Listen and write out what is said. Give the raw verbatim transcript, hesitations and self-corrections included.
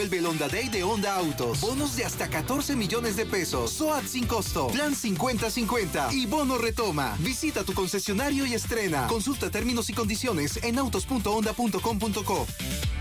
El Honda Day de Honda Autos. Bonos de hasta catorce millones de pesos. SOAT sin costo. Plan cincuenta cincuenta. Y bono retoma. Visita tu concesionario y estrena. Consulta términos y condiciones en autos punto honda punto com punto co.